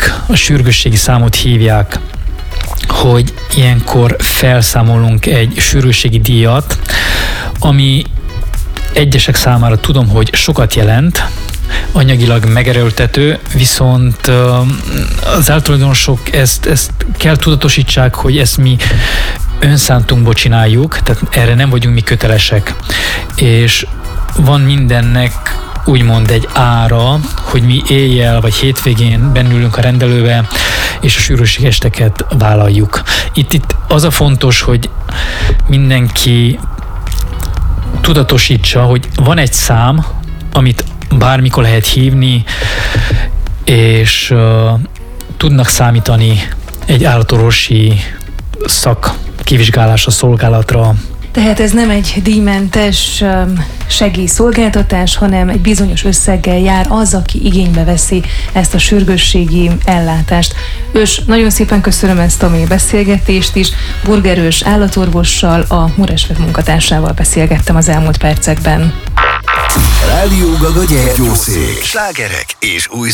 a sürgősségi számot hívják, hogy ilyenkor felszámolunk egy sürgősségi díjat, ami egyesek számára tudom, hogy sokat jelent, anyagilag megerőltető, viszont az általánosok ezt kell tudatosítsák, hogy ezt mi önszántunkból csináljuk, tehát erre nem vagyunk mi kötelesek. És van mindennek úgymond egy ára, hogy mi éjjel vagy hétvégén bennülünk a rendelőbe, és a sürgősségi esteket vállaljuk. Itt az a fontos, hogy mindenki tudatosítsa, hogy van egy szám, amit bármikor lehet hívni, és tudnak számítani egy állatorvosi szakkivizsgálásra, szolgálatra. Tehát ez nem egy díjmentes segélyszolgáltatás, hanem egy bizonyos összeggel jár az, aki igénybe veszi ezt a sürgősségi ellátást. Ős, nagyon szépen köszönöm ezt a mai beszélgetést is. Burger Ős állatorvossal, a Muresvet munkatársával beszélgettem az elmúlt percekben. Rádió Gaga gyertyószék. Slágerek és új